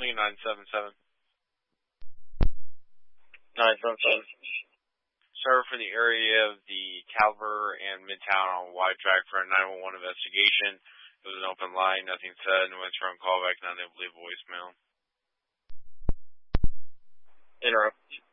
977. 977. Server for the area of the Calver and Midtown on Wide Track for a 911 investigation. It was an open line, nothing said, no answer on callback, not able to leave a voicemail. Interrupt.